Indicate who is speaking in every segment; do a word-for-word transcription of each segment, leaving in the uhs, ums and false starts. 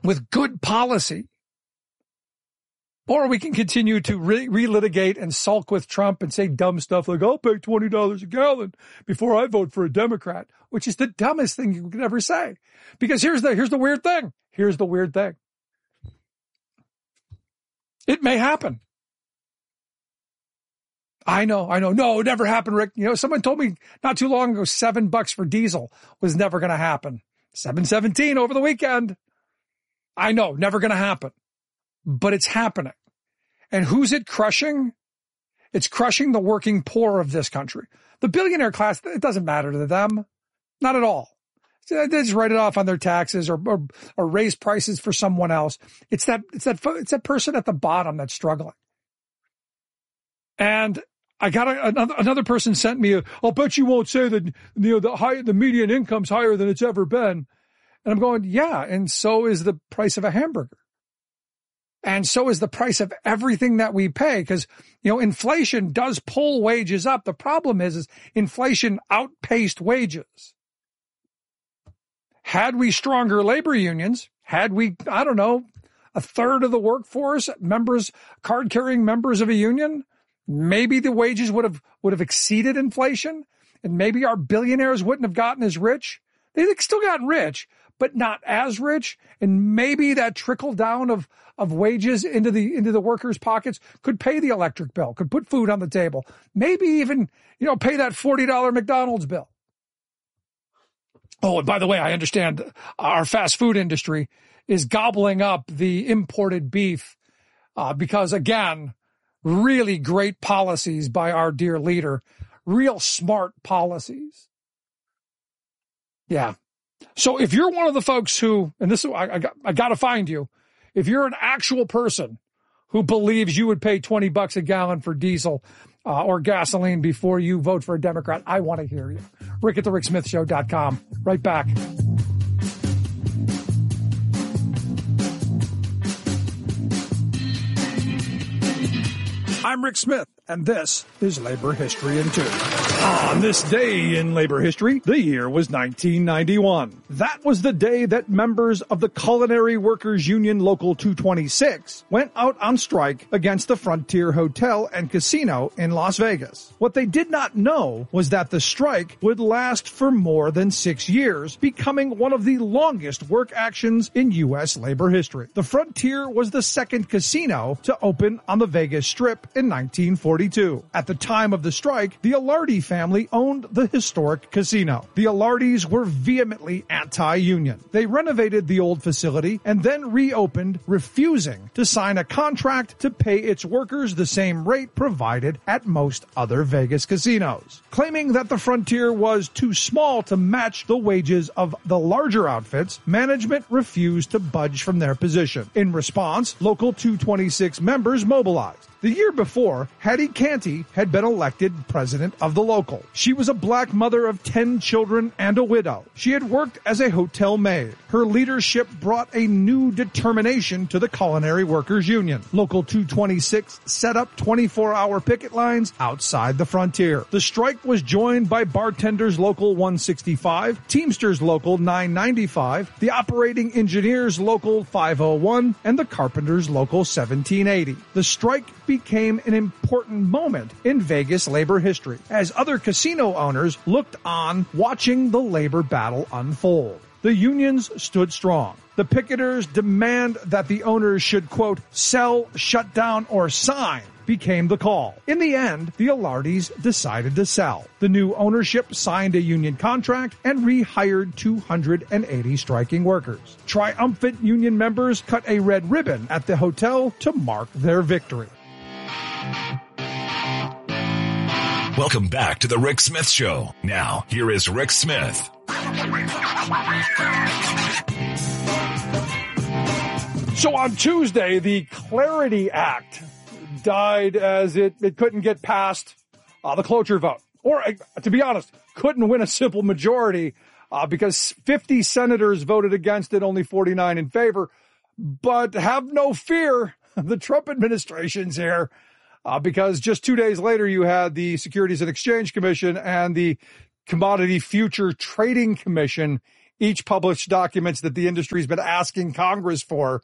Speaker 1: with good policy. Or we can continue to re- relitigate and sulk with Trump and say dumb stuff like, I'll pay twenty dollars a gallon before I vote for a Democrat, which is the dumbest thing you could ever say. Because here's the, here's the weird thing. Here's the weird thing. It may happen. I know, I know. No, it never happened, Rick. You know, someone told me not too long ago, seven bucks for diesel was never going to happen. seven seventeen over the weekend. I know, never going to happen. But it's happening. And who's it crushing? It's crushing the working poor of this country. The billionaire class, it doesn't matter to them. Not at all. They just write it off on their taxes or, or, or raise prices for someone else. It's that, it's that, it's that person at the bottom that's struggling. And I got a, another, another person sent me a, I'll bet you won't say that, you know, the high, the median income's higher than it's ever been. And I'm going, yeah. And so is the price of a hamburger. And so is the price of everything that we pay. Because, you know, inflation does pull wages up. The problem is, is inflation outpaced wages. Had we stronger labor unions, had we, I don't know, a third of the workforce, members, card-carrying members of a union, maybe the wages would have, would have exceeded inflation. And maybe our billionaires wouldn't have gotten as rich. They've still gotten rich, but not as rich. And maybe that trickle down of, of wages into the, into the workers' pockets could pay the electric bill, could put food on the table, maybe even, you know, pay that forty dollars McDonald's bill. Oh, and by the way, I understand our fast food industry is gobbling up the imported beef, uh, because again, really great policies by our dear leader, real smart policies. Yeah. So if you're one of the folks who, and this, I, I got, I got to find you, if you're an actual person who believes you would pay twenty bucks a gallon for diesel uh, or gasoline before you vote for a Democrat, I want to hear you. Rick at the Rick Smith Show dot com. Right back. I'm Rick Smith, and this is Labor History in Two. On this day in labor history, the year was nineteen ninety-one. That was the day that members of the Culinary Workers Union Local two twenty-six went out on strike against the Frontier Hotel and Casino in Las Vegas. What they did not know was that the strike would last for more than six years, becoming one of the longest work actions in U S labor history. The Frontier was the second casino to open on the Vegas Strip in nineteen forty-two. At the time of the strike, the Alardi family owned the historic casino. The Alardis were vehemently anti-union. They renovated the old facility and then reopened, refusing to sign a contract to pay its workers the same rate provided at most other Vegas casinos. Claiming that the Frontier was too small to match the wages of the larger outfits, management refused to budge from their position. In response, Local two twenty-six members mobilized. The year before, Hattie Canty had been elected president of the local. She was a black mother of ten children and a widow. She had worked as a hotel maid. Her leadership brought a new determination to the Culinary Workers Union. Local two twenty-six set up twenty-four hour picket lines outside the Frontier. The strike was joined by Bartenders Local one sixty-five, Teamsters Local nine ninety-five, the Operating Engineers Local five oh one, and the Carpenters Local seventeen eighty. The strike became an important moment in Vegas labor history as other casino owners looked on watching the labor battle unfold. The unions stood strong. The picketers' demand that the owners should, quote, sell, shut down, or sign became the call. In the end, the Alardis decided to sell. The new ownership signed a union contract and rehired two hundred eighty striking workers. Triumphant union members cut a red ribbon at the hotel to mark their victory.
Speaker 2: Welcome back to the Rick Smith Show. Now, here is Rick Smith.
Speaker 1: So on Tuesday, the Clarity Act died as it, it couldn't get past uh, the cloture vote. Or, uh, to be honest, couldn't win a simple majority uh, because fifty senators voted against it, only forty-nine in favor. But have no fear, the Trump administration's here. Uh, because just two days later, you had the Securities and Exchange Commission and the Commodity Future Trading Commission each published documents that the industry's been asking Congress for.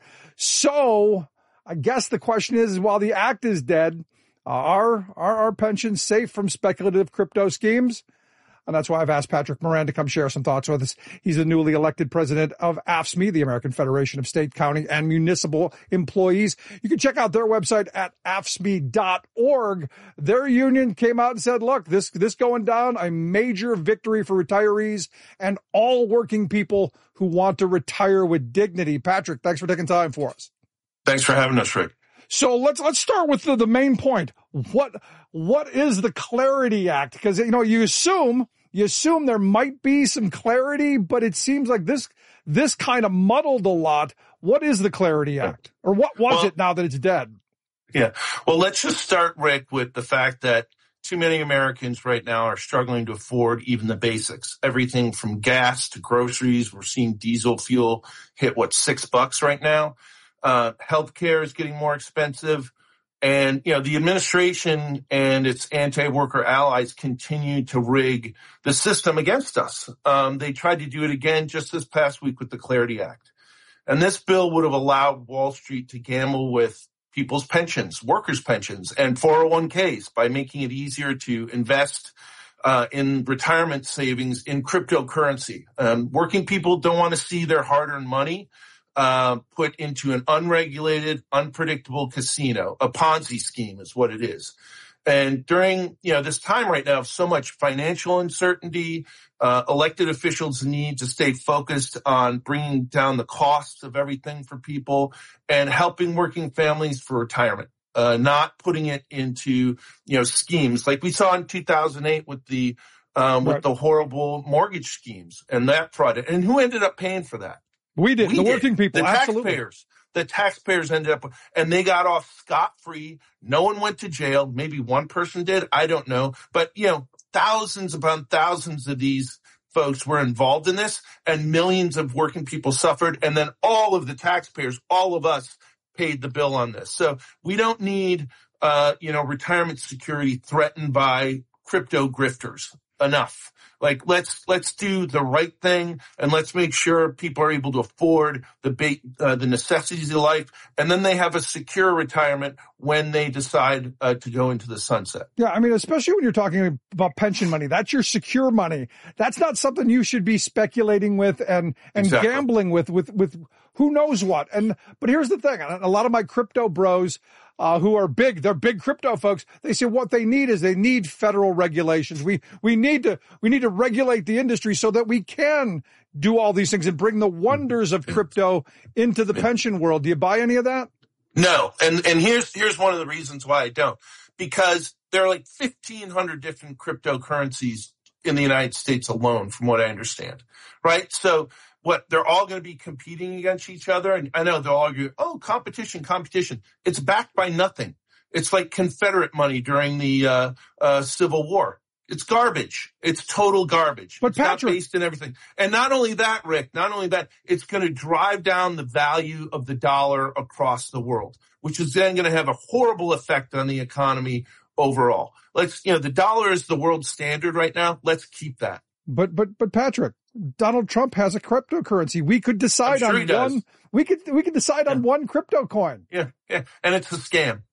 Speaker 1: So I guess the question is, while the act is dead, uh, are, are our pensions safe from speculative crypto schemes? And that's why I've asked Patrick Moran to come share some thoughts with us. He's the newly elected president of A F S M E, the American Federation of State, County, and Municipal Employees. You can check out their website at A F S M E dot org. Their union came out and said, look, this, this going down, a major victory for retirees and all working people who want to retire with dignity. Patrick, thanks for taking time for us.
Speaker 3: Thanks for having us, Rick.
Speaker 1: So let's let's start with the, the main point. What what is the Clarity Act? Because you know you assume you assume there might be some clarity, but it seems like this this kind of muddled a lot. What is the Clarity Act, or what was well, it now that it's dead?
Speaker 3: Yeah. Well, let's just start, Rick, with the fact that too many Americans right now are struggling to afford even the basics. Everything from gas to groceries. We're seeing diesel fuel hit what six bucks right now. Uh, healthcare is getting more expensive. And, you know, the administration and its anti-worker allies continue to rig the system against us. Um, they tried to do it again just this past week with the Clarity Act. And this bill would have allowed Wall Street to gamble with people's pensions, workers' pensions, and four oh one k's by making it easier to invest uh, in retirement savings in cryptocurrency. Um, working people don't want to see their hard-earned money Uh, put into an unregulated, unpredictable casino. A Ponzi scheme is what it is. And during, you know, this time right now of so much financial uncertainty, uh, elected officials need to stay focused on bringing down the costs of everything for people and helping working families for retirement, uh, not putting it into, you know, schemes like we saw in two thousand eight with the, um, with right. the horrible mortgage schemes and that fraud. And who ended up paying for that?
Speaker 1: We did.
Speaker 3: We
Speaker 1: the
Speaker 3: did.
Speaker 1: working people.
Speaker 3: The
Speaker 1: absolutely.
Speaker 3: taxpayers. The taxpayers ended up, and they got off scot-free. No one went to jail. Maybe one person did. I don't know. But, you know, thousands upon thousands of these folks were involved in this, and millions of working people suffered. And then all of the taxpayers, all of us, paid the bill on this. So we don't need, uh, you know, retirement security threatened by crypto grifters. Enough. Like, let's, let's do the right thing and let's make sure people are able to afford the ba- uh, the necessities of life. And then they have a secure retirement when they decide uh, to go into the sunset.
Speaker 1: Yeah. I mean, especially when you're talking about pension money, that's your secure money. That's not something you should be speculating with and, and exactly. gambling with, with, with who knows what. And, but here's the thing. A lot of my crypto bros, Uh, who are big, they're big crypto folks. They say what they need is they need federal regulations. We, we need to, we need to regulate the industry so that we can do all these things and bring the wonders of crypto into the pension world. Do you buy any of that?
Speaker 3: No. And, and here's, here's one of the reasons why I don't, because there are like fifteen hundred different cryptocurrencies in the United States alone, from what I understand. Right. So, what, they're all going to be competing against each other? And I know they'll argue, oh, competition, competition. It's backed by nothing. It's like Confederate money during the uh, uh, Civil War. It's garbage. It's total garbage.
Speaker 1: But
Speaker 3: it's
Speaker 1: Patrick,
Speaker 3: not based in everything. And not only that, Rick, not only that, it's going to drive down the value of the dollar across the world, which is then going to have a horrible effect on the economy overall. Let's, you know, the dollar is the world standard right now. Let's keep that.
Speaker 1: But, but, but Patrick, Donald Trump has a cryptocurrency. We could decide
Speaker 3: sure
Speaker 1: on one. We could, we could decide yeah. on one crypto coin.
Speaker 3: Yeah. Yeah. And it's a scam.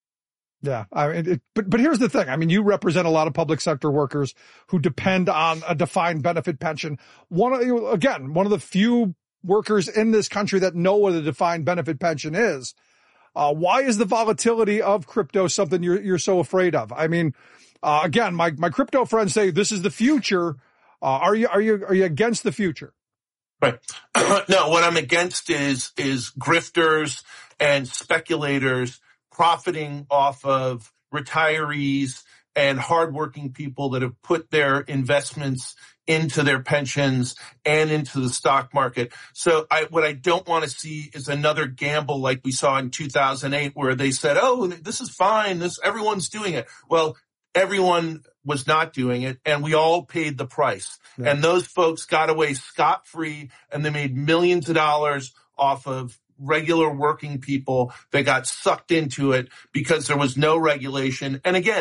Speaker 1: Yeah. I mean, it, but, but here's the thing. I mean, you represent a lot of public sector workers who depend on a defined benefit pension. One of, again, one of the few workers in this country that know what a defined benefit pension is. Uh, why is the volatility of crypto something you're, you're so afraid of? I mean, uh, again, my, my crypto friends say this is the future. Uh, are you, are you, are you against the future?
Speaker 3: Right. No, what I'm against is, is grifters and speculators profiting off of retirees and hardworking people that have put their investments into their pensions and into the stock market. So I, what I don't want to see is another gamble like we saw in two thousand eight where they said, oh, this is fine. This, everyone's doing it. Well, everyone was not doing it, and we all paid the price. Yeah. And those folks got away scot-free, and they made millions of dollars off of regular working people that got sucked into it because there was no regulation. And again,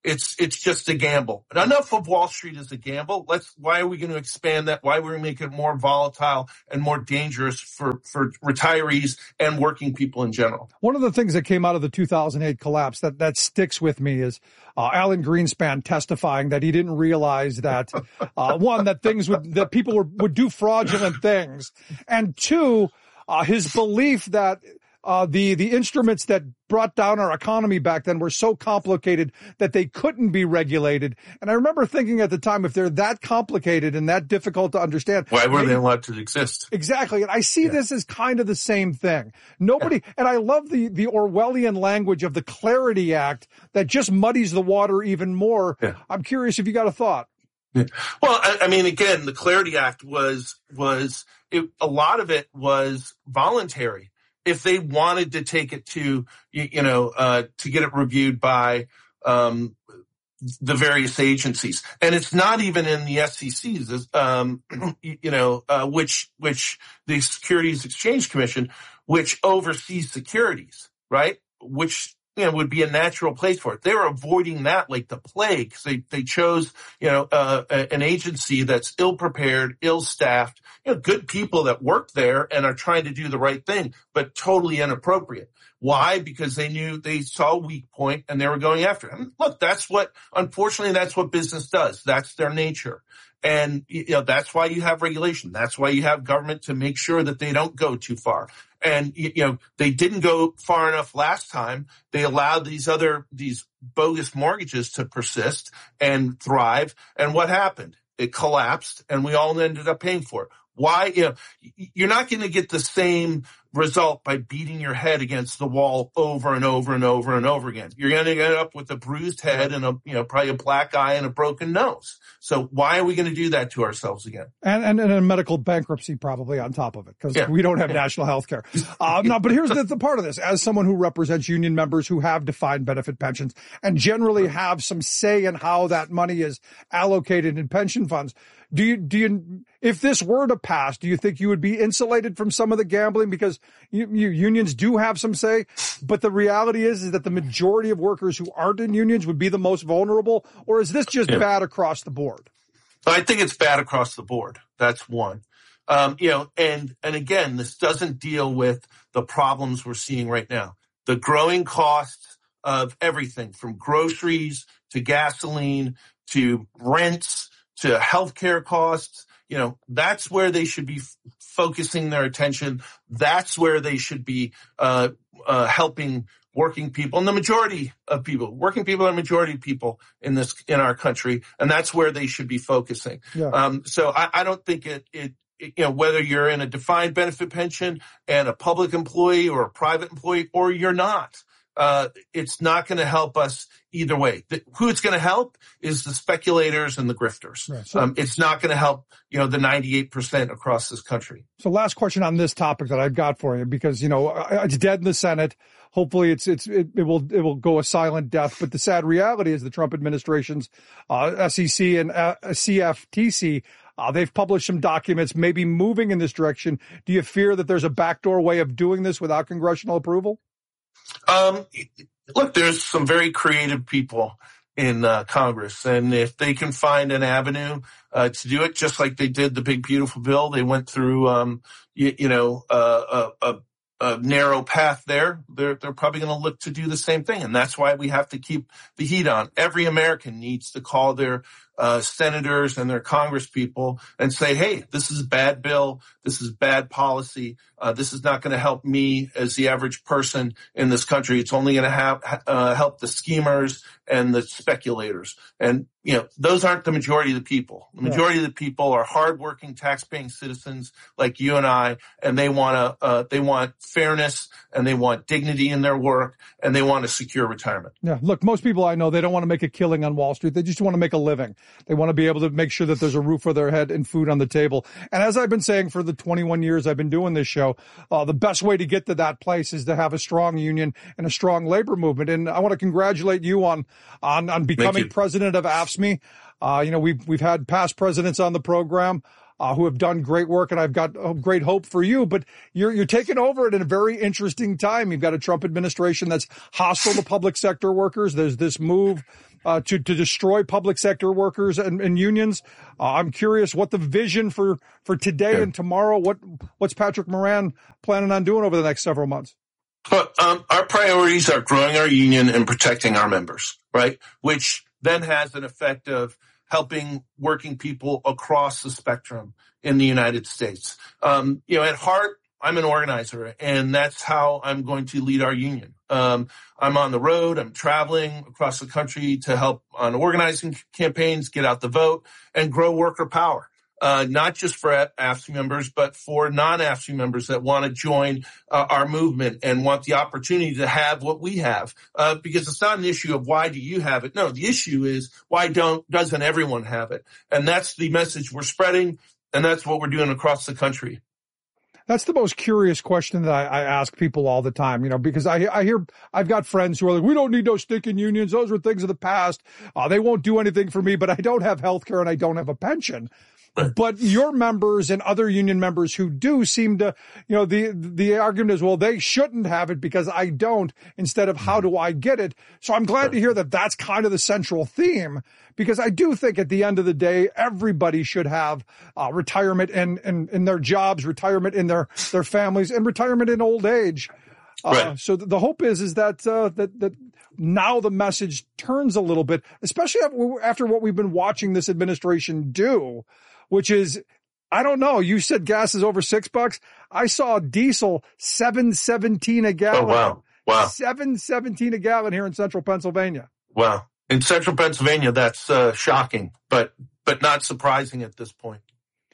Speaker 3: It's it's just a gamble. And enough of Wall Street as a gamble. Let's. Why are we going to expand that? Why are we going to make it more volatile and more dangerous for, for retirees and working people in general?
Speaker 1: One of the things that came out of the two thousand eight collapse that, that sticks with me is uh, Alan Greenspan testifying that he didn't realize that, uh, one, that things would, that people were, would do fraudulent things. And two, uh, his belief that Uh, the, the instruments that brought down our economy back then were so complicated that they couldn't be regulated. And I remember thinking at the time, if they're that complicated and that difficult to understand,
Speaker 3: why were they allowed to exist?
Speaker 1: Exactly. And I see
Speaker 3: yeah.
Speaker 1: this as kind of the same thing. Nobody, yeah. and I love the, the Orwellian language of the Clarity Act that just muddies the water even more.
Speaker 3: Yeah.
Speaker 1: I'm curious if you got a thought.
Speaker 3: Yeah. Well, I, I mean, again, the Clarity Act was, was, it, a lot of it was voluntary. If they wanted to take it to, you, you know, uh, to get it reviewed by, um, the various agencies. And it's not even in the S E C's, um, you know, uh, which, which the Securities Exchange Commission, which oversees securities, right? Which, you know, would be a natural place for it. They were avoiding that like the plague because they, they chose, you know, uh, an agency that's ill-prepared, ill-staffed, you know, good people that work there and are trying to do the right thing, but totally inappropriate. Why? Because they knew they saw a weak point and they were going after it. And look, that's what, unfortunately, that's what business does. That's their nature. And, you know, that's why you have regulation. That's why you have government to make sure that they don't go too far. And, you know, they didn't go far enough last time. They allowed these other, these bogus mortgages to persist and thrive. And what happened? It collapsed and we all ended up paying for it. Why? You know, you're not going to get the same result by beating your head against the wall over and over and over and over again. You're going to end up with a bruised head and a, you know, probably a black eye and a broken nose. So why are we going to do that to ourselves again?
Speaker 1: And, and, and a medical bankruptcy probably on top of it because
Speaker 3: yeah.
Speaker 1: we don't have yeah. national health care. Uh, no, but here's the, the part of this. As someone who represents union members who have defined benefit pensions and generally have some say in how that money is allocated in pension funds, do you, do you, if this were to pass, do you think you would be insulated from some of the gambling? Because you, you, unions do have some say, but the reality is, is that the majority of workers who aren't in unions would be the most vulnerable, or is this just yeah. bad across the board?
Speaker 3: I think it's bad across the board. That's one. Um, you know, and, and again, this doesn't deal with the problems we're seeing right now. The growing costs of everything from groceries to gasoline to rents to healthcare costs. You know, that's where they should be f- focusing their attention. That's where they should be uh, uh, helping working people, and the majority of people, working people are majority of people in this in our country, and that's where they should be focusing. Yeah. Um, so I, I don't think it, it, it, you know, whether you're in a defined benefit pension and a public employee or a private employee, or you're not. Uh, it's not going to help us either way. The, who it's going to help is the speculators and the grifters. Right. So, um, it's not going to help, you know, the ninety-eight percent across this country.
Speaker 1: So last question on this topic that I've got for you, because, you know, it's dead in the Senate. Hopefully it's, it's, it, it will, it will go a silent death. But the sad reality is the Trump administration's, uh, S E C and uh, C F T C, uh, they've published some documents maybe moving in this direction. Do you fear that there's a backdoor way of doing this without congressional approval?
Speaker 3: Um, look, there's some very creative people in uh, Congress, and if they can find an avenue uh, to do it, just like they did the Big Beautiful Bill, they went through, um, you, you know, uh, a, a, a narrow path there. They're they're probably going to look to do the same thing, and that's why we have to keep the heat on. Every American needs to call their uh, senators and their Congress people and say, "Hey, this is a bad bill. This is bad policy. Uh, this is not going to help me as the average person in this country. It's only going to have uh, help the schemers and the speculators." And you know, those aren't the majority of the people. The majority yeah. of the people are hardworking, tax-paying citizens like you and I, and they want to uh, they want fairness and they want dignity in their work and they want a secure retirement.
Speaker 1: Yeah, look, most people I know, they don't want to make a killing on Wall Street. They just want to make a living. They want to be able to make sure that there's a roof over their head and food on the table. And as I've been saying for the twenty-one years I've been doing this show, uh, the best way to get to that place is to have a strong union and a strong labor movement. And I want to congratulate you on on, on becoming president of A F S C M E. Uh, you know, we've we've had past presidents on the program. uh, who have done great work, and I've got uh, great hope for you. But you're you're taking over it in a very interesting time. You've got a Trump administration that's hostile to public sector workers. There's this move uh, to to destroy public sector workers and, and unions. Uh, I'm curious what the vision for for today
Speaker 3: yeah.
Speaker 1: and tomorrow. What what's Patrick Moran planning on doing over the next several months?
Speaker 3: But um, our priorities are growing our union and protecting our members, right? Which then has an effect of helping working people across the spectrum in the United States. Um, you know, at heart, I'm an organizer, and that's how I'm going to lead our union. Um, I'm on the road. I'm traveling across the country to help on organizing campaigns, get out the vote, and grow worker power. Uh, not just for A F S C E members, but for non-A F S C E members that want to join uh, our movement and want the opportunity to have what we have. Uh, because it's not an issue of why do you have it? No, the issue is why don't doesn't everyone have it? And that's the message we're spreading, and that's what we're doing across the country.
Speaker 1: That's the most curious question that I, I ask people all the time, you know, because I, I hear, I've got friends who are like, we don't need those stinking unions. Those were things of the past. Uh, they won't do anything for me, but I don't have health care and I don't have a pension. Right. But your members and other union members who do seem to, you know, the, the argument is, well, they shouldn't have it because I don't, instead of how do I get it? So I'm glad to hear that that's kind of the central theme, because I do think at the end of the day, everybody should have uh, retirement in, in, in their jobs, retirement in their, their families, and retirement in old age. Uh, right. So the hope is, is that, uh, that, that now the message turns a little bit, especially after what we've been watching this administration do, which is, I don't know, you said gas is over six bucks. I saw diesel seven seventeen a gallon.
Speaker 3: Oh, wow. Wow.
Speaker 1: seven seventeen a gallon here in central Pennsylvania.
Speaker 3: Wow. In central Pennsylvania, that's uh, shocking, but, but not surprising at this point.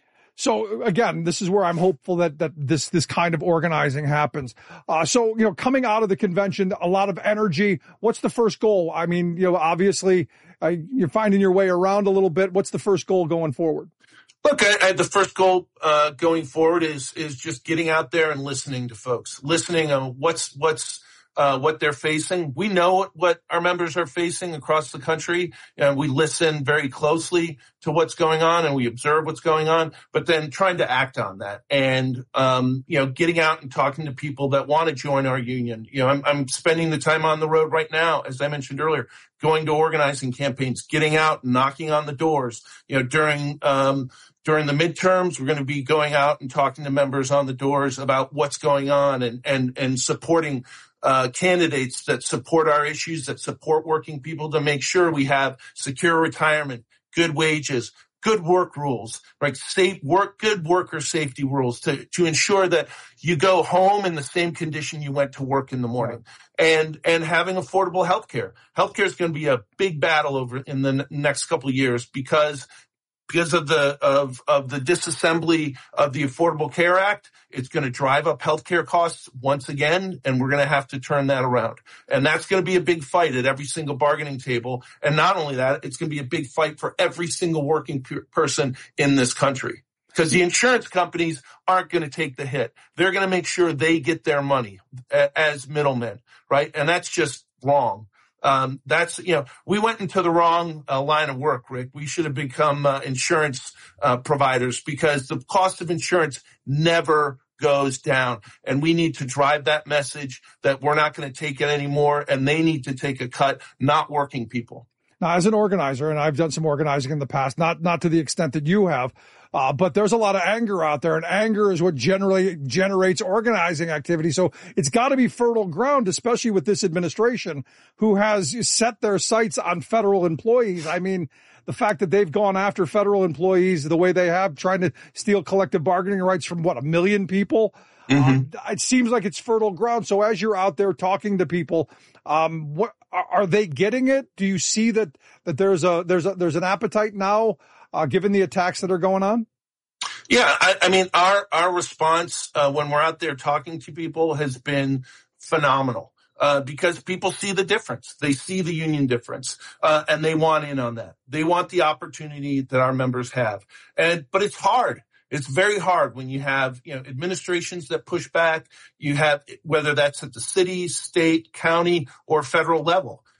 Speaker 1: So again, this is where I'm hopeful that, that this, this kind of organizing happens. Uh, so, you know, coming out of the convention, a lot of energy. What's the first goal? I mean, you know, obviously uh, you're finding your way around a little bit. What's the first goal going forward?
Speaker 3: Look, I, I, the first goal uh, going forward is is just getting out there and listening to folks, listening on what's what's uh, what they're facing. We know what, what our members are facing across the country, and we listen very closely to what's going on, and we observe what's going on. But then trying to act on that, and um, you know, getting out and talking to people that want to join our union. You know, I'm, I'm spending the time on the road right now, as I mentioned earlier, going to organizing campaigns, getting out and knocking on the doors. You know, during um, During the midterms, we're going to be going out and talking to members on the doors about what's going on and, and, and supporting uh, candidates that support our issues, that support working people, to make sure we have secure retirement, good wages, good work rules, right? Safe work, good worker safety rules to, to ensure that you go home in the same condition you went to work in the morning. And, and having affordable health care. Health care is going to be a big battle over in the n- next couple of years because Because of the of of the disassembly of the Affordable Care Act, it's going to drive up healthcare costs once again, and we're going to have to turn that around. And that's going to be a big fight at every single bargaining table. And not only that, it's going to be a big fight for every single working pe- person in this country, because the insurance companies aren't going to take the hit. They're going to make sure they get their money as middlemen, right? And that's just wrong. Um, that's, you know, we went into the wrong uh, line of work, Rick. We should have become uh, insurance uh, providers, because the cost of insurance never goes down. And we need to drive that message that we're not going to take it anymore, and they need to take a cut, not working people.
Speaker 1: Now, as an organizer, and I've done some organizing in the past, not not to the extent that you have, uh, but there's a lot of anger out there, and anger is what generally generates organizing activity. So it's got to be fertile ground, especially with this administration, who has set their sights on federal employees. I mean, the fact that they've gone after federal employees the way they have, trying to steal collective bargaining rights from, what, a million people? Mm-hmm. Um, it seems like it's fertile ground. So as you're out there talking to people, um, what are they getting it? Do you see that, that there's a, there's a, there's an appetite now, uh, given the attacks that are going on?
Speaker 3: Yeah. I, I mean, our, our response, uh, when we're out there talking to people has been phenomenal. Uh, because people see the difference. They see the union difference, uh, and they want in on that. They want the opportunity that our members have. And, but it's hard. It's very hard when you have, you know, administrations that push back. You have, whether that's at the city, state, county, or federal level.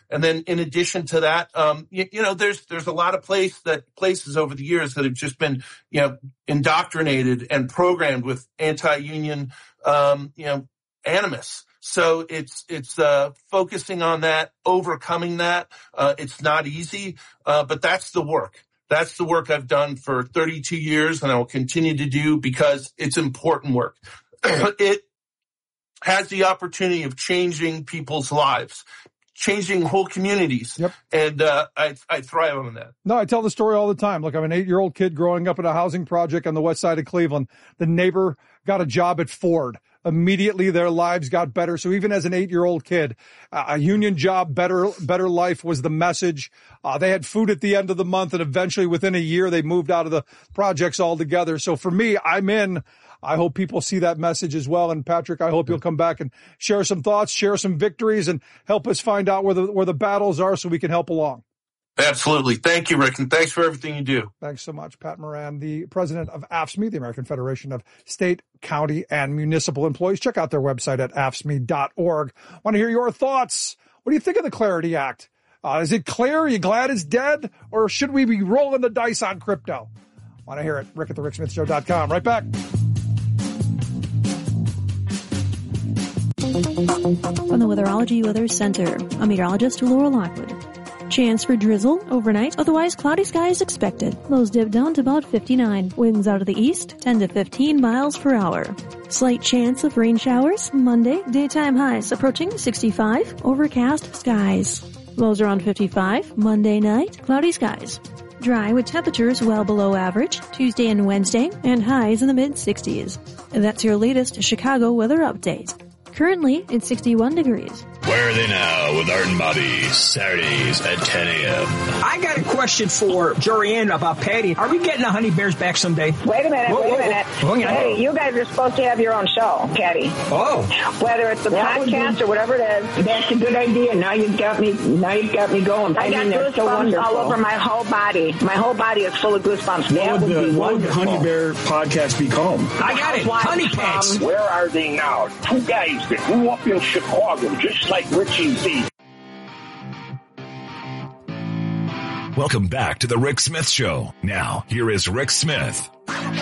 Speaker 3: And then in addition to that, um, you, you know, there's, there's a lot of place that places over the years that have just been, you know, indoctrinated and programmed with anti-union, um, you know, animus. So it's, it's, uh, focusing on that, overcoming that. Uh, it's not easy, uh, but that's the work. That's the work I've done for thirty-two years, and I will continue to do because it's important work. It has the opportunity of changing people's lives, changing whole communities.
Speaker 1: Yep. And
Speaker 3: uh, I, I thrive on that.
Speaker 1: No, I tell the story all the time. Look, I'm an eight-year-old kid growing up in a housing project on the west side of Cleveland. The neighbor got a job at Ford. Immediately, their lives got better. So even as an eight-year-old kid, uh, a union job, better, better life was the message. Uh, they had food at the end of the month, and eventually within a year, they moved out of the projects altogether. So for me, I'm in. I hope people see that message as well. And Patrick, I hope you'll come back and share some thoughts, share some victories, and help us find out where the, where the battles are so we can help along.
Speaker 3: Absolutely. Thank you, Rick, and thanks for everything you do.
Speaker 1: Thanks so much, Pat Moran, the president of A F S M E, the American Federation of State, County, and Municipal Employees. Check out their website at A F S M E dot org. Want to hear your thoughts? What do you think of the Clarity Act? Uh, is it clear? Are you glad it's dead? Or should we be rolling the dice on crypto? Want to hear it? Rick at the Rick Smith Show dot com. Right back.
Speaker 4: From the Weatherology Weather Center, I'm meteorologist Laura Lockwood. Chance for drizzle overnight, otherwise cloudy skies expected. Lows dip down to about fifty-nine. Winds out of the east, ten to fifteen miles per hour. Slight chance of rain showers. Monday, daytime highs approaching sixty-five. Overcast skies. Lows around fifty-five. Monday night, cloudy skies. Dry with temperatures well below average. Tuesday and Wednesday, and highs in the mid-sixties. And that's your latest Chicago weather update. Currently, it's sixty-one degrees.
Speaker 5: Where are they now with Art and Bobby, Saturdays at ten a.m.
Speaker 6: I got a question for Jorianne about Patty. Are we getting the Honey Bears back someday?
Speaker 7: Wait a minute,
Speaker 6: whoa,
Speaker 7: wait
Speaker 6: whoa,
Speaker 7: a minute.
Speaker 6: whoa. Whoa,
Speaker 7: Hey, you guys are supposed to have your own show, Patty.
Speaker 6: Oh.
Speaker 7: Whether it's a
Speaker 8: that
Speaker 7: podcast
Speaker 8: be,
Speaker 7: or whatever it is.
Speaker 8: That's a good idea. Now you've got me, now you've got me going.
Speaker 7: I, I
Speaker 8: mean,
Speaker 7: got
Speaker 8: so
Speaker 7: goosebumps all over my whole body. My whole body is full of goosebumps.
Speaker 8: That would
Speaker 9: the,
Speaker 8: be
Speaker 9: what would the Honey Bear podcast be called?
Speaker 6: I got it. Honey Cats.
Speaker 10: Um, where are they now? Two guys that grew up in Chicago, just like Richie Z.
Speaker 2: Welcome back to the Rick Smith Show. Now, here is Rick Smith.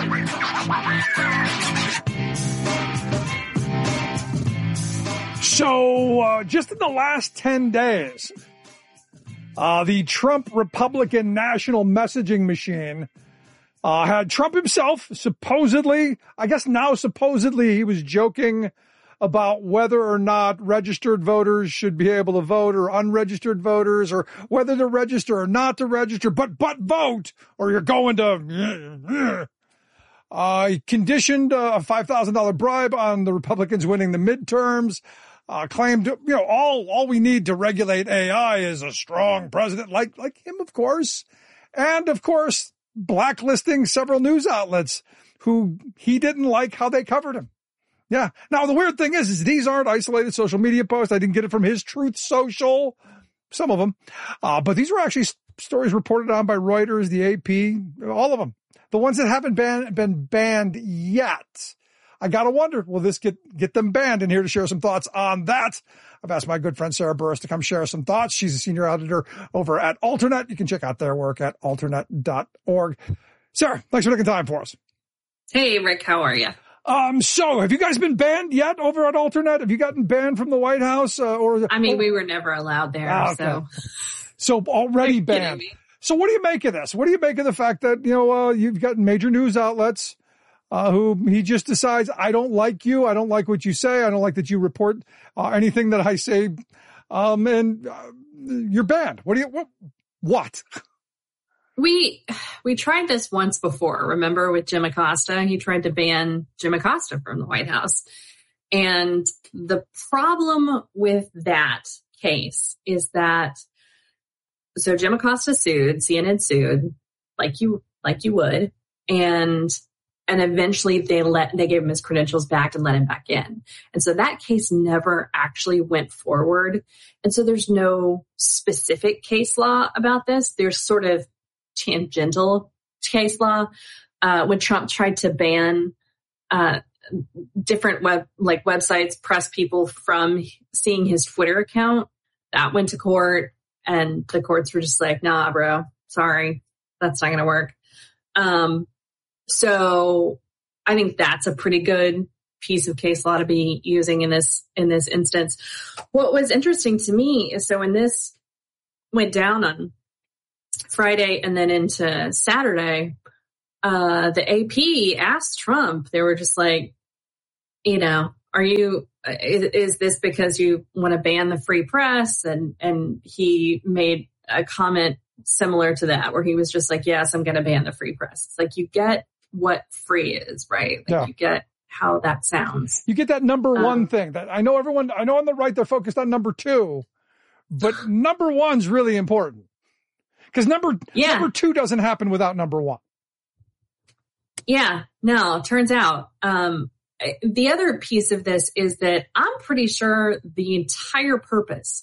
Speaker 1: So, uh, just in the last ten days, uh, the Trump Republican national messaging machine uh, had Trump himself supposedly, I guess now supposedly he was joking about whether or not registered voters should be able to vote or unregistered voters or whether to register or not to register, but, but vote or you're going to, uh, he conditioned a five thousand dollars bribe on the Republicans winning the midterms, uh, claimed, you know, all, all we need to regulate A I is a strong president like, like him, of course. And of course, blacklisting several news outlets who he didn't like how they covered him. Yeah. Now, the weird thing is, is these aren't isolated social media posts. I didn't get it from his Truth Social, some of them. Uh, but these were actually stories reported on by Reuters, the A P, all of them. The ones that haven't been, been banned yet. I got to wonder, will this get, get them banned? And here to share some thoughts on that, I've asked my good friend Sarah Burris to come share some thoughts. She's a senior editor over at Alternet. You can check out their work at alternet dot org. Sarah, thanks for taking time for us.
Speaker 11: Hey, Rick, how are you?
Speaker 1: Um, so have you guys been banned yet over at Alternet? Have you gotten banned from the White House? Uh, or
Speaker 11: I mean,
Speaker 1: oh,
Speaker 11: we were never allowed there,
Speaker 1: ah, okay.
Speaker 11: so.
Speaker 1: So already banned. So what do you make of this? What do you make of the fact that, you know, uh, you've got major news outlets, uh, who he just decides, I don't like you. I don't like what you say. I don't like that you report uh, anything that I say. Um, and uh, you're banned. What do you, what? what?
Speaker 11: We we tried this once before, remember, with Jim Acosta? He tried to ban Jim Acosta from the White House. And the problem with that case is that, so Jim Acosta sued, C N N sued, like you like you would, and and eventually they let they gave him his credentials back and let him back in. And so that case never actually went forward. And so there's no specific case law about this. There's sort of tangential case law. Uh, when Trump tried to ban uh, different web like websites, press people from seeing his Twitter account, that went to court. And the courts were just like, nah, bro, sorry, that's not going to work. Um, so I think that's a pretty good piece of case law to be using in this, in this instance. What was interesting to me is, so when this went down on Friday and then into Saturday, uh, the A P asked Trump, they were just like, you know, are you, is, is this because you want to ban the free press? And, and he made a comment similar to that, where he was just like, yes, I'm going to ban the free press. It's like, you get what free is, right? Like,
Speaker 1: yeah.
Speaker 11: You get how that sounds.
Speaker 1: You get that number
Speaker 11: um,
Speaker 1: one thing that I know everyone, I know on the right, they're focused on number two, but number one's really important because number,
Speaker 11: yeah.
Speaker 1: number two doesn't happen without number one.
Speaker 11: Yeah, no, turns out, um, the other piece of this is that I'm pretty sure the entire purpose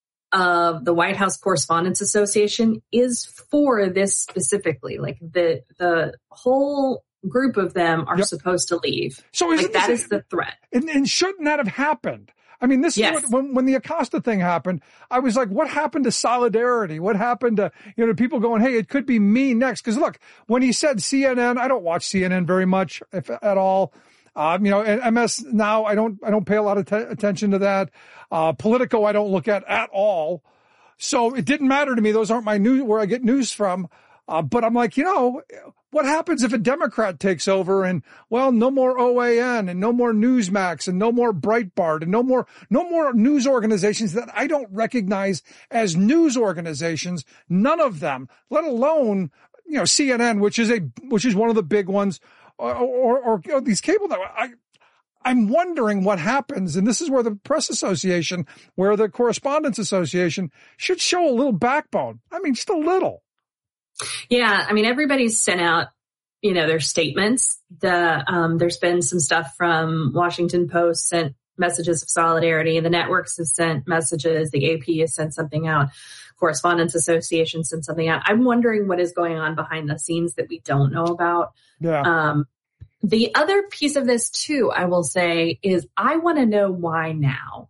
Speaker 11: of the White House Correspondents Association is for this specifically. Like the the whole group of them are yep. supposed to leave. So like that is the threat.
Speaker 1: And, and shouldn't that have happened? I mean, this yes. is what, when, when the Acosta thing happened, I was like, what happened to solidarity? What happened to, you know, people going, hey, it could be me next. Because look, when he said C N N, I don't watch C N N very much, if at all. Um, you know, and M S now, I don't, I don't pay a lot of t- attention to that. Uh, Politico, I don't look at at all. So it didn't matter to me. Those aren't my news, where I get news from. Uh, but I'm like, you know, what happens if a Democrat takes over and, well, no more O A N and no more Newsmax and no more Breitbart and no more, no more news organizations that I don't recognize as news organizations. None of them, let alone, you know, C N N, which is a, which is one of the big ones, or, or, or you know, these cable networks. I, I'm wondering what happens. And this is where the Press Association, where the Correspondents Association should show a little backbone. I mean, just a little.
Speaker 11: Yeah, I mean, everybody's sent out, you know, their statements. The um, there's been some stuff from Washington Post sent messages of solidarity. The networks have sent messages. The A P has sent something out. Correspondents Association sent something out. I'm wondering what is going on behind the scenes that we don't know about.
Speaker 1: Yeah.
Speaker 11: Um, the other piece of this too, I will say, is I want to know why now.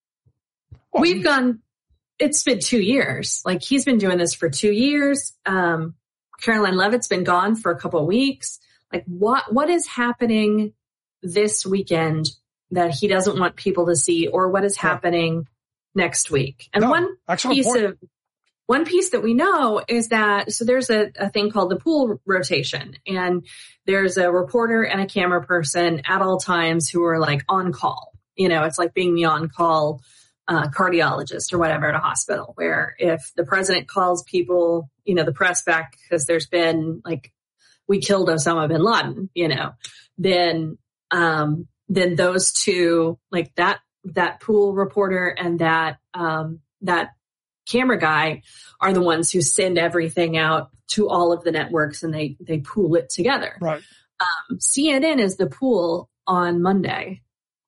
Speaker 11: Well, We've gone. It's been two years. Like, he's been doing this for two years. Um, Caroline Leavitt's been gone for a couple of weeks. Like, what, what is happening this weekend that he doesn't want people to see, or what is happening next week? And
Speaker 1: no,
Speaker 11: one piece point. of, one piece that we know is that, so there's a, a thing called the pool rotation, and there's a reporter and a camera person at all times who are like on call. You know, it's like being the on call Uh, cardiologist or whatever at a hospital, where if the president calls people, you know, the press back because there's been like, we killed Osama bin Laden, you know, then, um, then those two, like that, that pool reporter and that, um, that camera guy are the ones who send everything out to all of the networks, and they, they pool it together.
Speaker 1: Right.
Speaker 11: Um, C N N is the pool on Monday.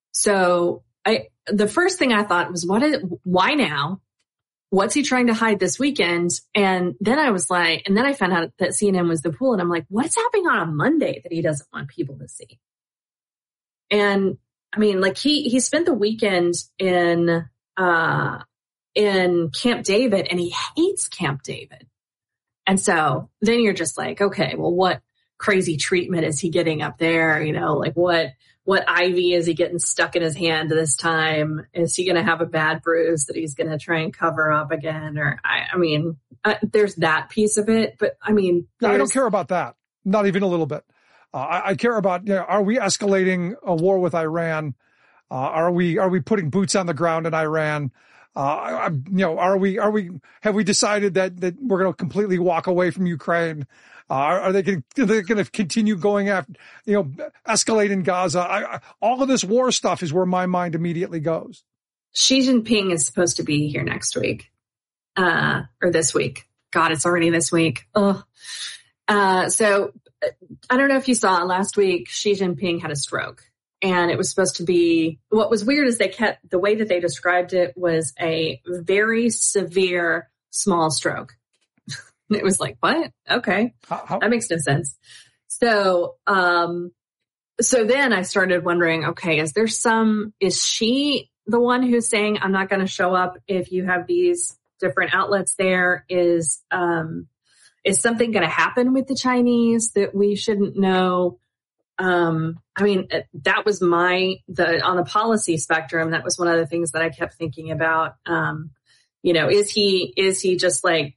Speaker 11: So I, the first thing I thought was, what is, why now? What's he trying to hide this weekend? And then I was like, and then I found out that C N N was the pool, and I'm like, what's happening on a Monday that he doesn't want people to see? And I mean, like he, he spent the weekend in, uh, in Camp David, and he hates Camp David. And so then you're just like, okay, well, what crazy treatment is he getting up there? You know, like what, What I V is he getting stuck in his hand this time? Is he going to have a bad bruise that he's going to try and cover up again? Or, I, I mean, uh, there's that piece of it. But, I mean...
Speaker 1: No, I don't care about that. Not even a little bit. Uh, I, I care about, you know, are we escalating a war with Iran? Uh, are we are we putting boots on the ground in Iran? Uh, I, I, you know, are we, are we, have we decided that, that we're going to completely walk away from Ukraine? Uh, are, are they going to continue going after, you know, escalate in Gaza? I, I, all of this war stuff is where my mind immediately goes.
Speaker 11: Xi Jinping is supposed to be here next week, uh, or this week. God, it's already this week. Ugh. Uh, so I don't know if you saw last week, Xi Jinping had a stroke, and it was supposed to be, what was weird is they kept, the way that they described it was a very severe small stroke. It was like, what? Okay. How, how? That makes no sense. So, um, so then I started wondering, okay, is there some, is she the one who's saying, I'm not going to show up if you have these different outlets there. Is, um, is something going to happen with the Chinese that we shouldn't know? Um, I mean, that was my, the, on the policy spectrum, that was one of the things that I kept thinking about. Um, you know, is he, is he just like,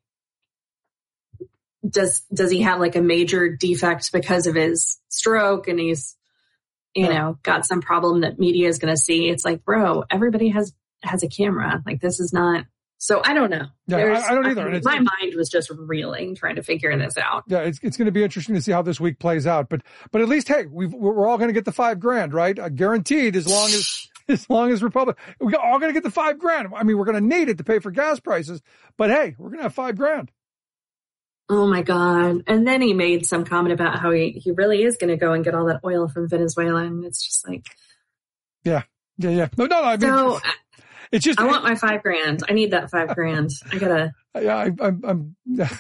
Speaker 11: does, does he have like a major defect because of his stroke and he's, you yeah. know, got some problem that media is going to see? It's like, bro, everybody has, has a camera. Like, this is not, so I don't know.
Speaker 1: Yeah, I, I don't either.
Speaker 11: I, my mind was just reeling trying to figure this out.
Speaker 1: Yeah, it's it's going to be interesting to see how this week plays out. But but at least, hey, we've, we're all going to get the five grand, right? Uh, guaranteed, as long as as long as Republic, we're all going to get the five grand. I mean, we're going to need it to pay for gas prices, but hey, we're going to have five grand.
Speaker 11: Oh my God! And then he made some comment about how he he really is going to go and get all that oil from Venezuela, and it's just like,
Speaker 1: yeah, yeah, yeah. No, no, no I mean.
Speaker 11: So,
Speaker 1: It's just,
Speaker 11: I want my five grand. I need that five grand. I gotta.
Speaker 1: Yeah, I, I'm, I'm,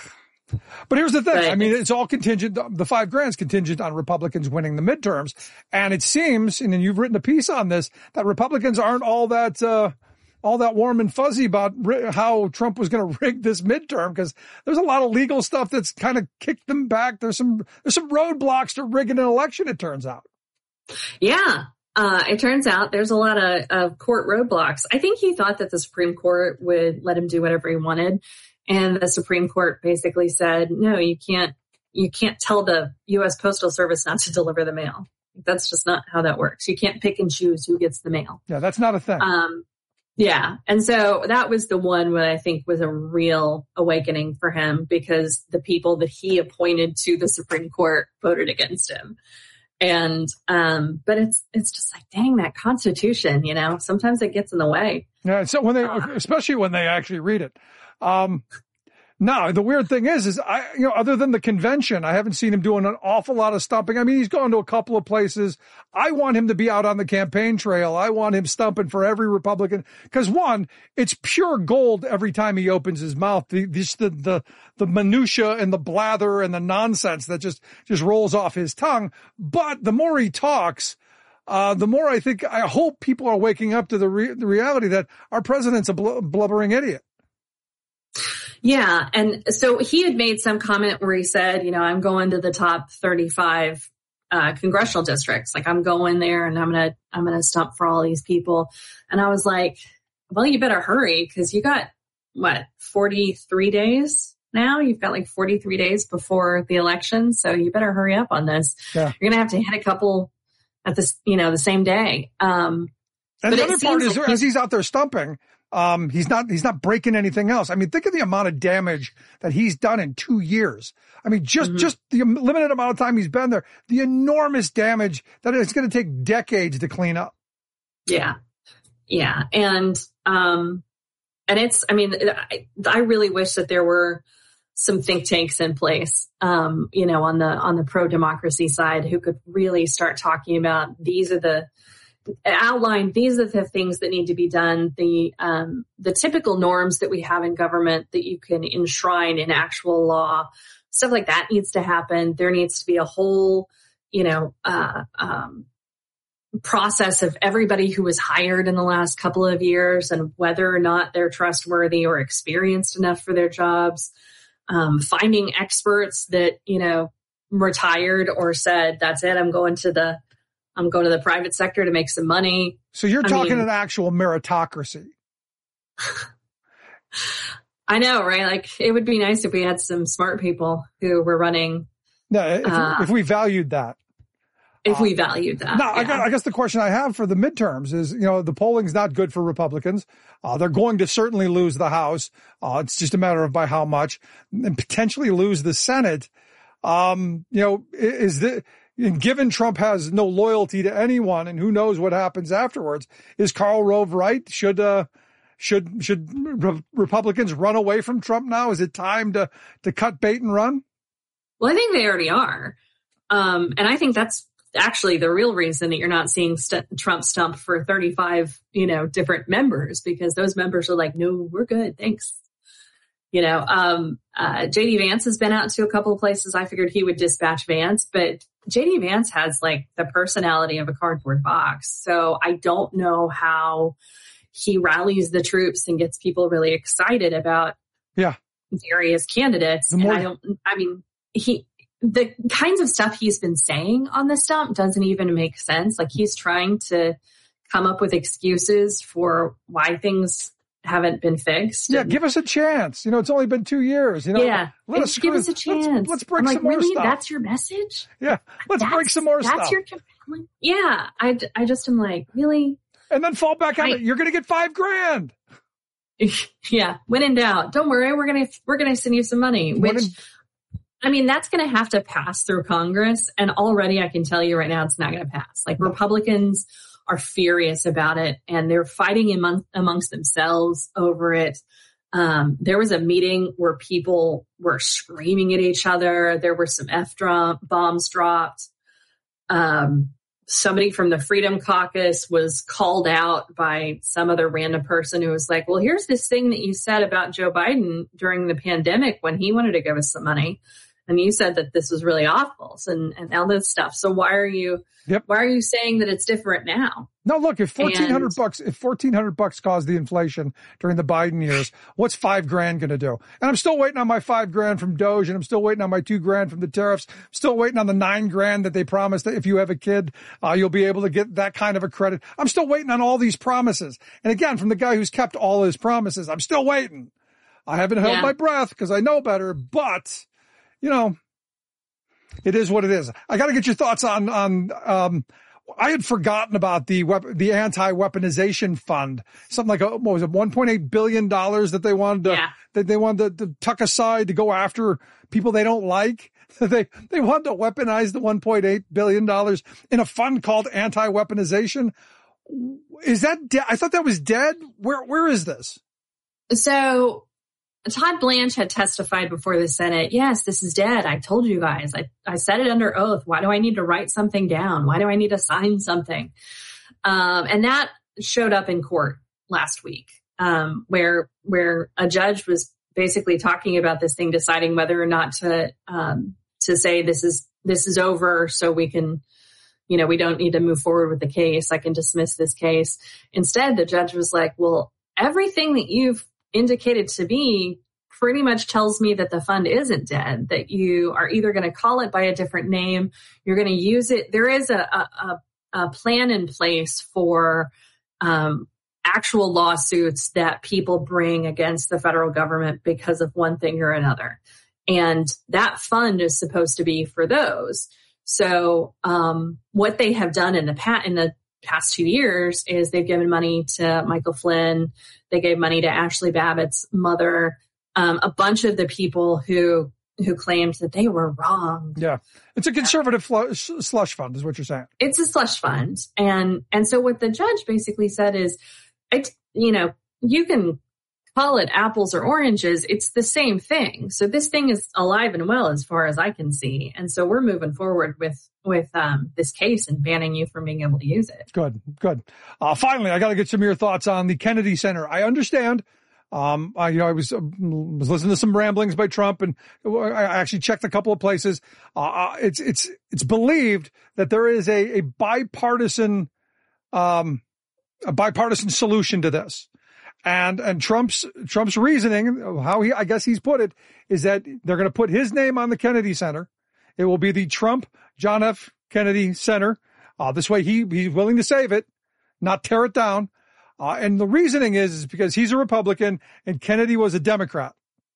Speaker 1: but here's the thing. But I mean, it's all contingent. The five grand's contingent on Republicans winning the midterms. And it seems, and you've written a piece on this, that Republicans aren't all that, uh, all that warm and fuzzy about how Trump was going to rig this midterm, because there's a lot of legal stuff that's kind of kicked them back. There's some, there's some roadblocks to rigging an election, it turns out.
Speaker 11: Yeah. Uh, it turns out there's a lot of, of court roadblocks. I think he thought that the Supreme Court would let him do whatever he wanted. And the Supreme Court basically said, no, you can't, you can't tell the U S Postal Service not to deliver the mail. That's just not how that works. You can't pick and choose who gets the mail.
Speaker 1: Yeah, that's not a thing.
Speaker 11: Um, yeah. And so that was the one where I think was a real awakening for him, because the people that he appointed to the Supreme Court voted against him. And, um, but it's, it's just like, dang, that Constitution, you know, sometimes it gets in the way.
Speaker 1: Yeah. So when they, uh, especially when they actually read it. Um, no, the weird thing is, is I, you know, other than the convention, I haven't seen him doing an awful lot of stumping. I mean, he's gone to a couple of places. I want him to be out on the campaign trail. I want him stumping for every Republican, because one, it's pure gold every time he opens his mouth. The, this, the, the, the minutia and the blather and the nonsense that just, just rolls off his tongue. But the more he talks, uh, the more I think, I hope people are waking up to the, re- the reality that our president's a bl- blubbering idiot.
Speaker 11: Yeah. And so he had made some comment where he said, you know, I'm going to the top thirty-five uh, congressional districts. Like, I'm going there and I'm going to, I'm going to stump for all these people. And I was like, well, you better hurry, because you got what, forty-three days now? You've got like forty-three days before the election. So you better hurry up on this. Yeah. You're going to have to hit a couple at this, you know, the same day. Um,
Speaker 1: and the other part is, like as he's out there stumping, Um, he's not, he's not breaking anything else. I mean, think of the amount of damage that he's done in two years. I mean, just, mm-hmm. just the limited amount of time he's been there, the enormous damage that it's going to take decades to clean up.
Speaker 11: Yeah. Yeah. And, um, and it's, I mean, I, I really wish that there were some think tanks in place, um, you know, on the, on the pro-democracy side, who could really start talking about, these are the, outline, these are the things that need to be done. The, um, the typical norms that we have in government that you can enshrine in actual law, stuff like that needs to happen. There needs to be a whole, you know, uh, um, process of everybody who was hired in the last couple of years and whether or not they're trustworthy or experienced enough for their jobs. Um, finding experts that, you know, retired or said, that's it, I'm going to the, I'm going to the private sector to make some money.
Speaker 1: So you're
Speaker 11: I
Speaker 1: talking
Speaker 11: mean,
Speaker 1: an actual meritocracy.
Speaker 11: I know, right? Like, it would be nice if we had some smart people who were running.
Speaker 1: No, if, uh, if we valued that.
Speaker 11: If
Speaker 1: uh,
Speaker 11: we valued that.
Speaker 1: No,
Speaker 11: yeah.
Speaker 1: I, guess, I guess the question I have for the midterms is, you know, the polling's not good for Republicans. Uh, they're going to certainly lose the House. Uh, it's just a matter of by how much, and potentially lose the Senate. Um, you know, is the, given Trump has no loyalty to anyone and who knows what happens afterwards, is Karl Rove right? Should, uh, should, should re- Republicans run away from Trump now? Is it time to, to cut bait and run?
Speaker 11: Well, I think they already are. Um, and I think that's actually the real reason that you're not seeing st- Trump stump for thirty-five, you know, different members, because those members are like, no, we're good. Thanks. You know, um, uh, J D Vance has been out to a couple of places. I figured he would dispatch Vance, but J D Vance has like the personality of a cardboard box. So I don't know how he rallies the troops and gets people really excited about
Speaker 1: Yeah.
Speaker 11: various candidates.
Speaker 1: More-
Speaker 11: and I don't, I mean, he, the kinds of stuff he's been saying on the stump doesn't even make sense. Like he's trying to come up with excuses for why things haven't been fixed.
Speaker 1: Yeah,
Speaker 11: and,
Speaker 1: give us a chance. You know, it's only been two years. You know,
Speaker 11: yeah,
Speaker 1: let us
Speaker 11: give us a chance.
Speaker 1: Let's, let's break
Speaker 11: I'm like,
Speaker 1: some more
Speaker 11: really?
Speaker 1: stuff.
Speaker 11: That's your message?
Speaker 1: Yeah, let's
Speaker 11: that's,
Speaker 1: break some more
Speaker 11: that's
Speaker 1: stuff.
Speaker 11: That's your compelling. Yeah, I, I just am like, really?
Speaker 1: And then fall back on
Speaker 11: I,
Speaker 1: it. You're going to get five grand.
Speaker 11: Yeah, when in doubt, don't worry. We're gonna we're gonna send you some money. Which, in, I mean, that's going to have to pass through Congress, and already I can tell you right now, it's not going to pass. Like Republicans are furious about it, and they're fighting among, amongst themselves over it. Um, there was a meeting where people were screaming at each other. There were some F bombs dropped. Um, somebody from the Freedom Caucus was called out by some other random person who was like, well, here's this thing that you said about Joe Biden during the pandemic when he wanted to give us some money. And you said that this was really awful and, and all this stuff. So why are you, yep. why are you saying that it's different now?
Speaker 1: No, look, if fourteen hundred and, bucks, if fourteen hundred bucks caused the inflation during the Biden years, what's five grand going to do? And I'm still waiting on my five grand from Doge, and I'm still waiting on my two grand from the tariffs. I'm still waiting on the nine grand that they promised that if you have a kid, uh, you'll be able to get that kind of a credit. I'm still waiting on all these promises. And again, from the guy who's kept all his promises, I'm still waiting. I haven't held yeah. my breath because I know better, but you know, it is what it is. I got to get your thoughts on, on, um, I had forgotten about the weapon, the anti-weaponization fund, something like, a, what was it, one point eight billion dollars that they wanted to,
Speaker 11: yeah.
Speaker 1: that they wanted to, to tuck aside to go after people they don't like. They, they wanted to weaponize the one point eight billion dollars in a fund called anti-weaponization. Is that, de- I thought that was dead. Where, where is this?
Speaker 11: So, Todd Blanche had testified before the Senate. Yes, this is dead. I told you guys. I, I said it under oath. Why do I need to write something down? Why do I need to sign something? Um, and that showed up in court last week, um, where, where a judge was basically talking about this thing, deciding whether or not to, um, to say this is, this is over so we can, you know, we don't need to move forward with the case. I can dismiss this case. Instead, the judge was like, well, everything that you've indicated to me pretty much tells me that the fund isn't dead, that you are either going to call it by a different name, you're going to use it. There is a, a, a plan in place for um, actual lawsuits that people bring against the federal government because of one thing or another. And that fund is supposed to be for those. So um, what they have done in the past, in the past two years is they've given money to Michael Flynn. They gave money to Ashley Babbitt's mother, um, a bunch of the people who who claimed that they were wrong.
Speaker 1: Yeah, it's a conservative fl- slush fund, is what you're saying.
Speaker 11: It's a slush fund, and and so what the judge basically said is, it, you know, you can call it apples or oranges. It's the same thing. So this thing is alive and well as far as I can see, and so we're moving forward with with um, this case and banning you from being able to use it.
Speaker 1: Good, good. Uh, finally, I got to get some of your thoughts on the Kennedy Center. I understand. Um, I, you know, I was, uh, was listening to some ramblings by Trump, and I actually checked a couple of places. Uh, it's, it's, it's believed that there is a, a bipartisan, um, a bipartisan solution to this. And, and Trump's, Trump's reasoning, how he, I guess he's put it, is that they're going to put his name on the Kennedy Center. It will be the Trump John F. Kennedy Center. Uh, this way he, he's willing to save it, not tear it down. Uh, and the reasoning is, is because he's a Republican and Kennedy was a Democrat.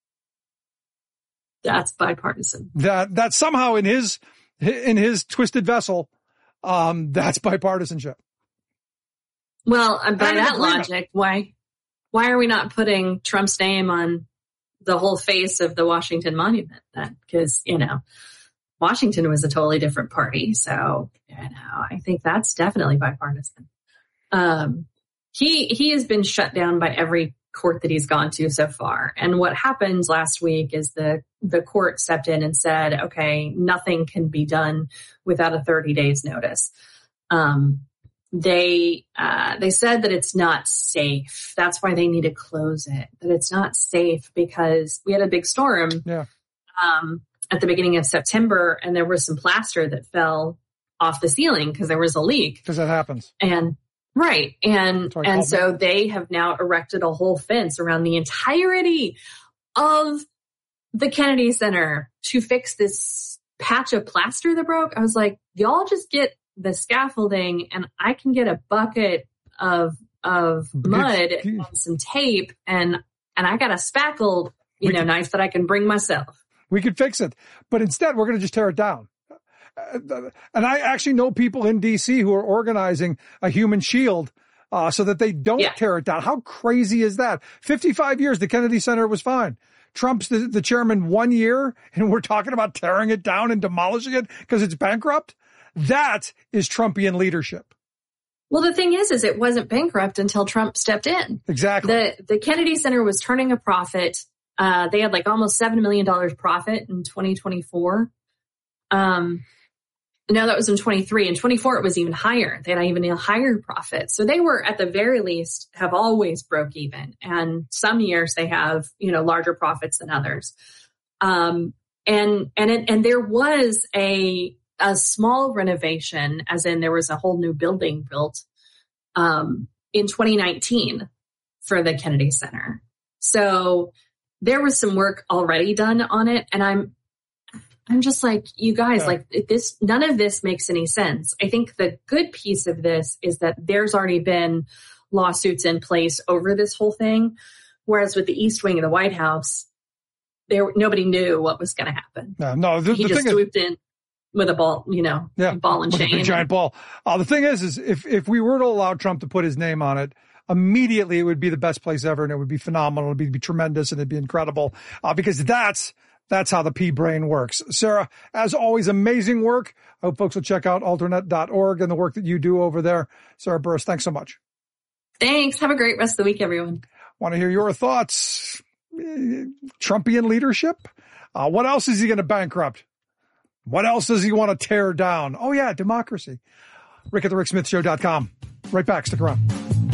Speaker 11: That's bipartisan.
Speaker 1: That, that somehow in his, in his twisted vessel, um, that's bipartisanship.
Speaker 11: Well, by that logic, why, why are we not putting Trump's name on the whole face of the Washington Monument then? Because, you know, Washington was a totally different party. So, you know, I think that's definitely bipartisan. Um, he, he has been shut down by every court that he's gone to so far. And what happened last week is the, the court stepped in and said, okay, nothing can be done without a thirty days notice. Um, they, uh, they said that it's not safe. That's why they need to close it, that it's not safe because we had a big storm.
Speaker 1: Yeah.
Speaker 11: Um, at the beginning of September, and there was some plaster that fell off the ceiling because there was a leak.
Speaker 1: Because that happens.
Speaker 11: And right. And, and so
Speaker 1: it.
Speaker 11: they have now erected a whole fence around the entirety of the Kennedy Center to fix this patch of plaster that broke. I was like, y'all just get the scaffolding and I can get a bucket of of mud and some tape and and I got a spackle, you we know, can, knife that I can bring myself.
Speaker 1: We could fix it. But instead, we're going to just tear it down. And I actually know people in D C who are organizing a human shield uh, so that they don't yeah. tear it down. How crazy is that? fifty-five years, the Kennedy Center was fine. Trump's the, the chairman one year, and we're talking about tearing it down and demolishing it because it's bankrupt? That is Trumpian leadership.
Speaker 11: Well, the thing is, is it wasn't bankrupt until Trump stepped in.
Speaker 1: Exactly.
Speaker 11: The the Kennedy Center was turning a profit. Uh, they had like almost seven million dollars profit in twenty twenty-four. Um, no, that was in twenty-three. In twenty-four, it was even higher. They had even a higher profit. So they were, at the very least, have always broke even. And some years they have, you know, larger profits than others. Um, and, and, it, and there was a, a small renovation, as in there was a whole new building built, um, in twenty nineteen for the Kennedy Center. So there was some work already done on it. And I'm, I'm just like, you guys, yeah. like this, none of this makes any sense. I think the good piece of this is that there's already been lawsuits in place over this whole thing. Whereas with the East Wing of the White House, there, nobody knew what was going to happen.
Speaker 1: No, no, the,
Speaker 11: he
Speaker 1: the
Speaker 11: just
Speaker 1: thing
Speaker 11: swooped
Speaker 1: is,
Speaker 11: in with a ball, you know,
Speaker 1: yeah,
Speaker 11: a ball and
Speaker 1: with
Speaker 11: chain.
Speaker 1: A big giant ball. Uh, the thing is, is if, if we were to allow Trump to put his name on it, immediately it would be the best place ever and it would be phenomenal. It would be, be tremendous and it'd be incredible, uh, because that's, That's how the P brain works. Sarah, as always, amazing work. I hope folks will check out alternet dot org and the work that you do over there. Sarah Burris, thanks so much.
Speaker 11: Thanks. Have a great rest of the week, everyone.
Speaker 1: Want to hear your thoughts? Trumpian leadership? Uh, what else is he going to bankrupt? What else does he want to tear down? Oh, yeah, democracy. Rick at the Rick Smith Show dot com. Right back. Stick around.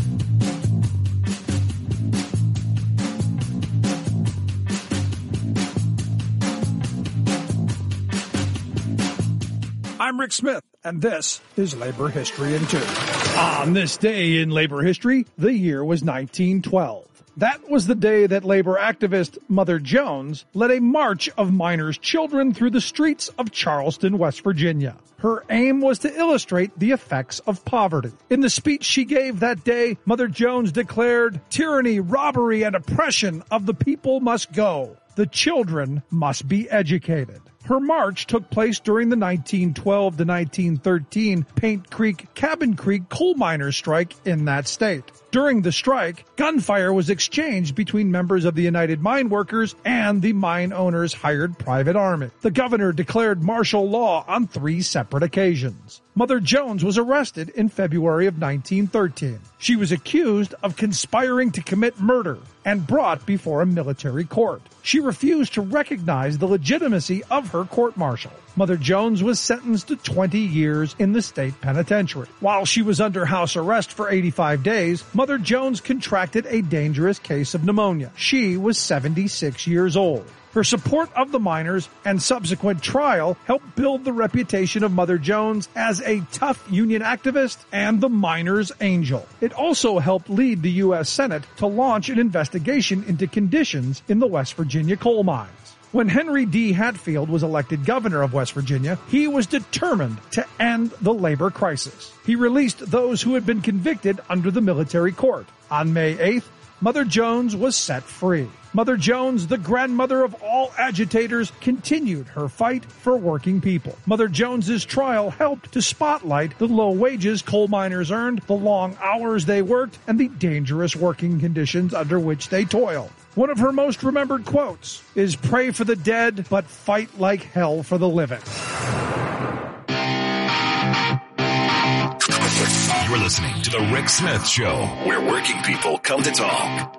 Speaker 1: I'm Rick Smith, and this is Labor History in Two. On this day in labor history, the year was nineteen twelve. That was the day that labor activist Mother Jones led a march of miners' children through the streets of Charleston, West Virginia. Her aim was to illustrate the effects of poverty. In the speech she gave that day, Mother Jones declared, "Tyranny, robbery, and oppression of the people must go. The children must be educated." Her march took place during the nineteen twelve to nineteen thirteen Paint Creek, Cabin Creek coal miners' strike in that state. During the strike, gunfire was exchanged between members of the United Mine Workers and the mine owners' hired private army. The governor declared martial law on three separate occasions. Mother Jones was arrested in February of nineteen thirteen. She was accused of conspiring to commit murder and brought before a military court. She refused to recognize the legitimacy of her court-martial. Mother Jones was sentenced to twenty years in the state penitentiary. While she was under house arrest for eighty-five days, Mother Jones contracted a dangerous case of pneumonia. She was seventy-six years old. Her support of the miners and subsequent trial helped build the reputation of Mother Jones as a tough union activist and the miners' angel. It also helped lead the U S Senate to launch an investigation into conditions in the West Virginia coal mines. When Henry D. Hatfield was elected governor of West Virginia, he was determined to end the labor crisis. He released those who had been convicted under the military court. On May eighth, Mother Jones was set free. Mother Jones, the grandmother of all agitators, continued her fight for working people. Mother Jones's trial helped to spotlight the low wages coal miners earned, the long hours they worked, and the dangerous working conditions under which they toiled. One of her most remembered quotes is, "Pray for the dead, but fight like hell for the living."
Speaker 2: You're listening to The Rick Smith Show, where working people come to talk.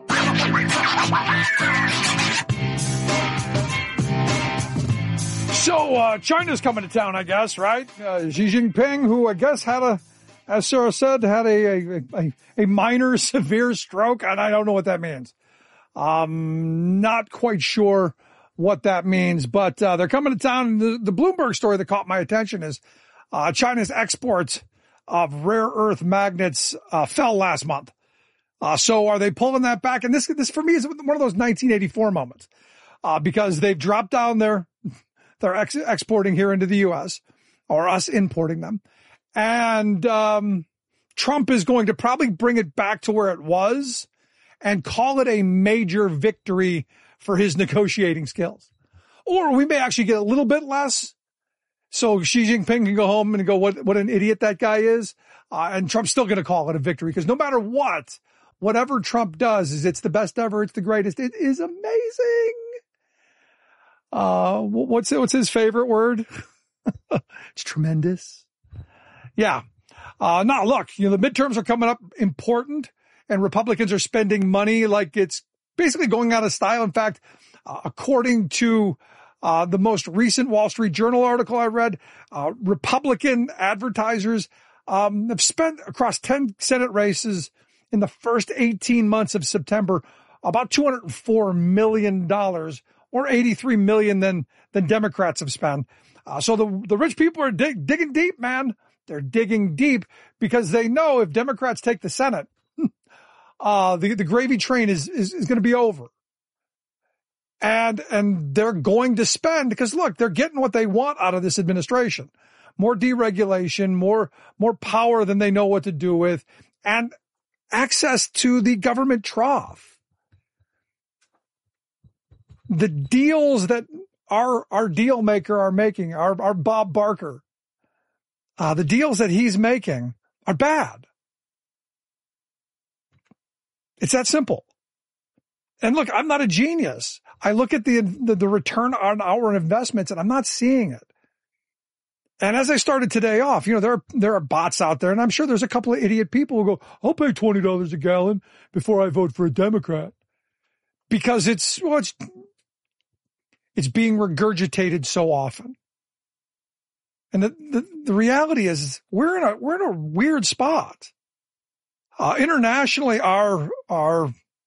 Speaker 1: So, uh, China's coming to town, I guess, right? Uh, Xi Jinping, who I guess had a, as Sarah said, had a, a, a, a minor severe stroke, and I don't know what that means. Um, not quite sure what that means, but, uh, they're coming to town. The, the Bloomberg story that caught my attention is, uh, China's exports of rare earth magnets, uh, fell last month. Uh, so are they pulling that back? And this, this for me is one of those nineteen eighty-four moments. uh, because they've dropped down their, their ex- exporting here into the U S or us importing them. And, um, Trump is going to probably bring it back to where it was and call it a major victory for his negotiating skills. Or we may actually get a little bit less. So Xi Jinping can go home and go, what, what an idiot that guy is. Uh, and Trump's still going to call it a victory because no matter what, whatever Trump does is it's the best ever. It's the greatest. It is amazing. Uh, what's, what's his favorite word? It's tremendous. Yeah. Uh, now look, you know, the midterms are coming up important and Republicans are spending money like it's basically going out of style. In fact, uh, according to uh, the most recent Wall Street Journal article I read, uh, Republican advertisers um, have spent across ten Senate races in the first eighteen months of September about two hundred four million dollars or eighty-three million dollars than, than Democrats have spent. Uh, so the, the rich people are dig, digging deep, man. They're digging deep because they know if Democrats take the Senate, uh, the, the gravy train is, is, is going to be over. And, and they're going to spend because look, they're getting what they want out of this administration. More deregulation, more, more power than they know what to do with, and access to the government trough. The deals that our, our deal maker are making, our, our Bob Barker, Uh, the deals that he's making are bad. It's that simple. And look, I'm not a genius. I look at the, the, the return on our investments and I'm not seeing it. And as I started today off, you know, there are, there are bots out there and I'm sure there's a couple of idiot people who go, I'll pay twenty dollars a gallon before I vote for a Democrat because it's, well, it's, it's being regurgitated so often. And the, the, the reality is we're in a, we're in a weird spot. Uh, internationally, our, our,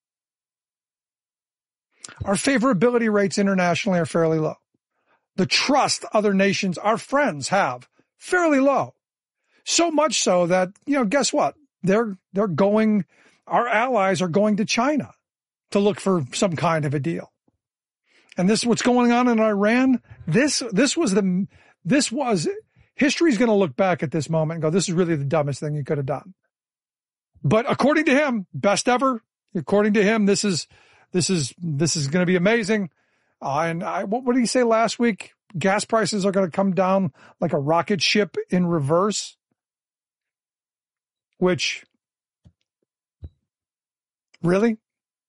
Speaker 1: our favorability rates internationally are fairly low. The trust other nations, our friends have, fairly low. So much so that, you know, guess what? They're, they're going, our allies are going to China to look for some kind of a deal. And this, what's going on in Iran, this, this was the, This was, history's going to look back at this moment and go, this is really the dumbest thing you could have done. But according to him, best ever. According to him, this is, this is, this is going to be amazing. Uh, and I, what, what did he say last week? Gas prices are going to come down like a rocket ship in reverse. Which, really?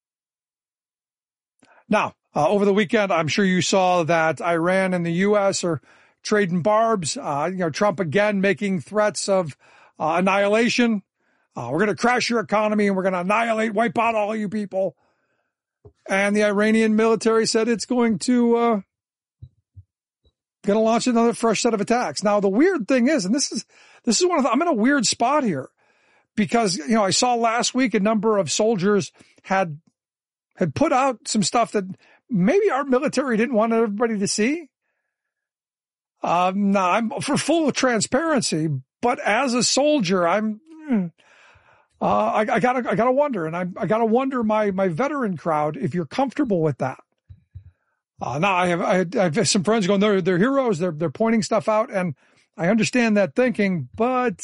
Speaker 1: Now, uh, over the weekend, I'm sure you saw that Iran and the U S are trading barbs. Uh, you know, Trump again making threats of uh, annihilation. Uh, we're going to crash your economy and we're going to annihilate, wipe out all you people. And the Iranian military said it's going to, uh, going to launch another fresh set of attacks. Now, the weird thing is, and this is, this is one of the, I'm in a weird spot here because, you know, I saw last week a number of soldiers had, had put out some stuff that maybe our military didn't want everybody to see. Um, now I'm for full transparency, but as a soldier, I'm, uh, I, I gotta, I gotta wonder, and I, I gotta wonder my, my veteran crowd, if you're comfortable with that. Uh, now I have, I, I have some friends going, they're, they're heroes. They're, they're pointing stuff out and I understand that thinking, but,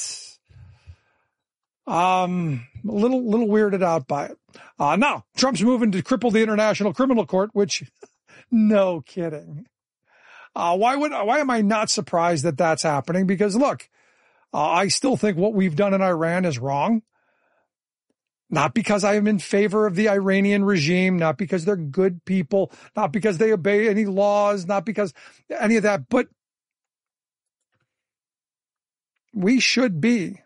Speaker 1: um, a little, little weirded out by it. Uh, now Trump's moving to cripple the International Criminal Court, which no kidding. Uh, why would, why am I not surprised that that's happening? Because look, uh, I still think what we've done in Iran is wrong. Not because I am in favor of the Iranian regime, not because they're good people, not because they obey any laws, not because any of that, but we should be,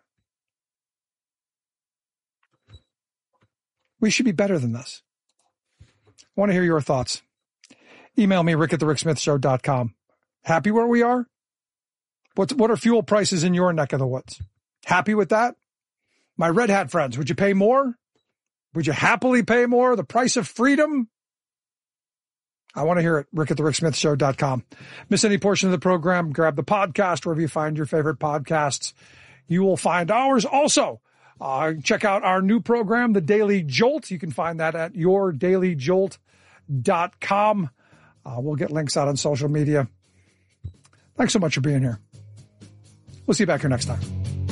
Speaker 1: we should be better than this. I want to hear your thoughts. Email me, rick at the rick smith show dot com. Happy where we are? What's, what are fuel prices in your neck of the woods? Happy with that? My red hat friends, would you pay more? Would you happily pay more? The price of freedom? I want to hear it. rick at the rick smith show dot com. Miss any portion of the program, grab the podcast wherever you find your favorite podcasts. You will find ours. Also, uh, check out our new program, The Daily Jolt. You can find that at your daily jolt dot com. Uh, we'll get links out on social media. Thanks so much for being here. We'll see you back here next time.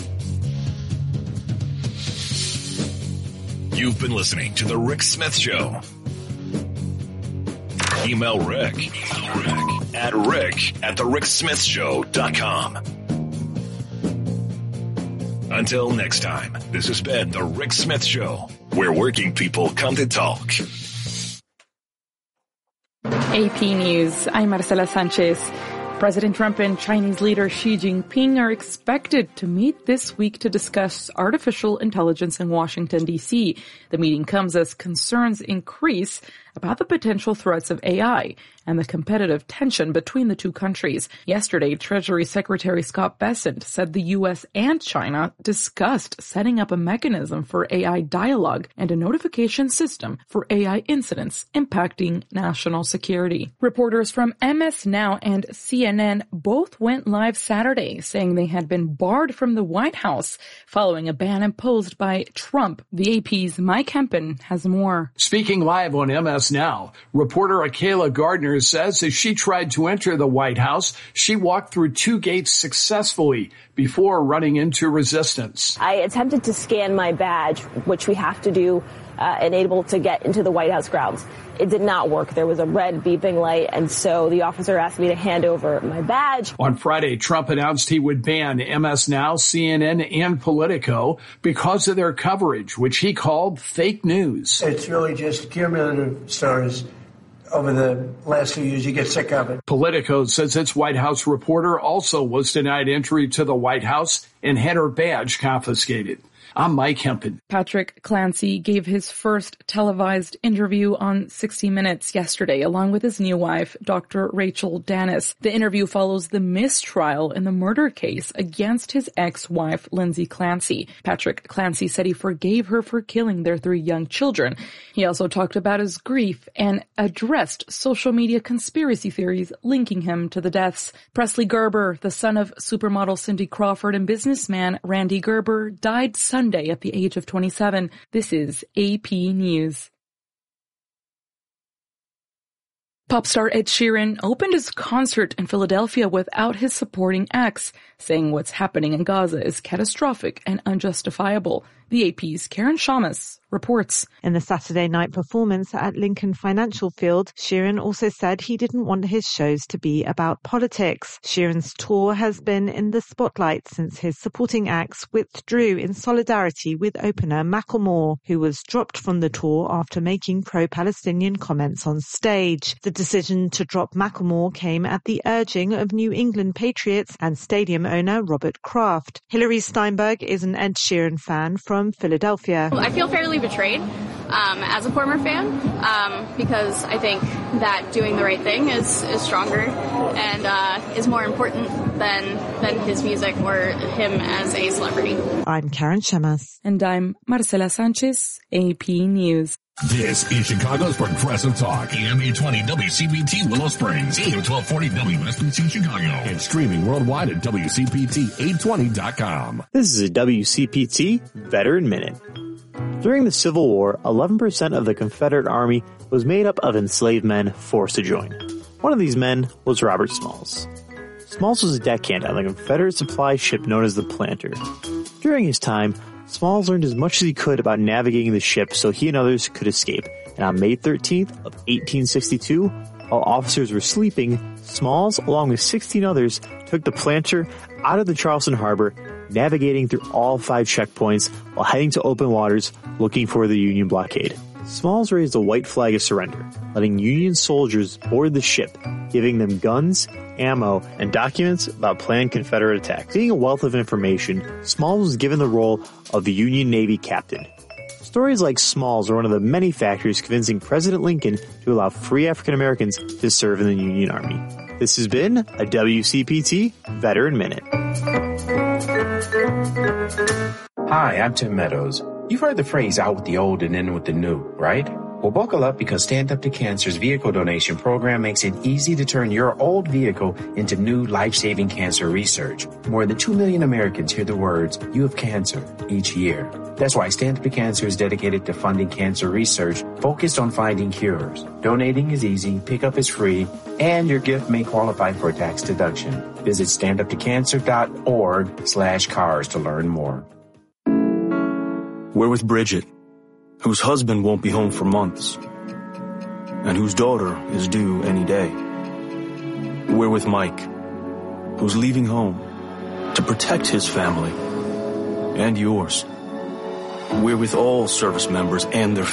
Speaker 2: You've been listening to The Rick Smith Show. Email Rick, Rick at rick at the rick smith show dot com. Until next time, this has been The Rick Smith Show, where working people come to talk.
Speaker 12: A P News, I'm Marcela Sanchez. President Trump and Chinese leader Xi Jinping are expected to meet this week to discuss artificial intelligence in Washington, D C. The meeting comes as concerns increase about the potential threats of A I and the competitive tension between the two countries. Yesterday, Treasury Secretary Scott Bessent said the U S and China discussed setting up a mechanism for A I dialogue and a notification system for A I incidents impacting national security. Reporters from M S Now and C N N both went live Saturday, saying they had been barred from the White House following a ban imposed by Trump. The A P's Mike Hempen has more.
Speaker 13: Speaking live on M S Now, reporter Akela Gardner says as she tried to enter the White House, she walked through two gates successfully before running into resistance.
Speaker 14: I attempted to scan my badge, which we have to do uh, and able to get into the White House grounds. It did not work. There was a red beeping light, and so the officer asked me to hand over my badge.
Speaker 13: On Friday, Trump announced he would ban M S Now, C N N, and Politico because of their coverage, which he called fake news.
Speaker 15: It's really just cumulative stories. Over the last few years, you get sick of it.
Speaker 13: Politico says its White House reporter also was denied entry to the White House and had her badge confiscated. I'm Mike Hempen.
Speaker 12: Patrick Clancy gave his first televised interview on sixty minutes yesterday, along with his new wife, Doctor Rachel Dennis. The interview follows the mistrial in the murder case against his ex-wife, Lindsay Clancy. Patrick Clancy said he forgave her for killing their three young children. He also talked about his grief and addressed social media conspiracy theories linking him to the deaths. Presley Gerber, the son of supermodel Cindy Crawford and businessman Randy Gerber, died Sunday at the age of twenty-seven. This is A P News. Pop star Ed Sheeran opened his concert in Philadelphia without his supporting acts, saying what's happening in Gaza is catastrophic and unjustifiable. The A P's Karen Shamas reports.
Speaker 16: In the Saturday night performance at Lincoln Financial Field, Sheeran also said he didn't want his shows to be about politics. Sheeran's tour has been in the spotlight since his supporting acts withdrew in solidarity with opener Macklemore, who was dropped from the tour after making pro-Palestinian comments on stage. The decision to drop Macklemore came at the urging of New England Patriots and stadium owner Robert Kraft. Hillary Steinberg is an Ed Sheeran fan from Philadelphia.
Speaker 17: I feel fairly betrayed um, as a former fan um, because I think that doing the right thing is, is stronger and uh, is more important than than his music or him as a celebrity.
Speaker 16: I'm Karen Shamas.
Speaker 12: And I'm Marcela Sanchez, A P News.
Speaker 2: This is Chicago's Progressive Talk, A M eight twenty W C P T Willow Springs, A M twelve forty W S B C Chicago, and streaming worldwide at W C P T eight twenty dot com.
Speaker 18: This is a W C P T Veteran Minute. During the Civil War, eleven percent of the Confederate Army was made up of enslaved men forced to join. One of these men was Robert Smalls. Smalls was a deckhand on the Confederate supply ship known as the Planter. During his time, Smalls learned as much as he could about navigating the ship so he and others could escape. And on May thirteenth of eighteen sixty-two, while officers were sleeping, Smalls, along with sixteen others, took the Planter out of the Charleston harbor, navigating through all five checkpoints while heading to open waters looking for the Union blockade. Smalls raised a white flag of surrender, letting Union soldiers board the ship, giving them guns, ammo, and documents about planned Confederate attacks. Being a wealth of information, Smalls was given the role of the Union Navy captain. Stories like Smalls are one of the many factors convincing President Lincoln to allow free African Americans to serve in the Union Army. This has been a W C P T Veteran Minute.
Speaker 19: Hi, I'm Tim Meadows. You've heard the phrase out with the old and in with the new, right? Well, buckle up because Stand Up to Cancer's vehicle donation program makes it easy to turn your old vehicle into new life-saving cancer research. More than two million Americans hear the words, "You have cancer," each year. That's why Stand Up to Cancer is dedicated to funding cancer research focused on finding cures. Donating is easy, pickup is free, and your gift may qualify for a tax deduction. Visit standuptocancer.org slash cars to learn more.
Speaker 20: We're with Bridget, whose husband won't be home for months, and whose daughter is due any day. We're with Mike, who's leaving home to protect his family and yours. We're with all service members and their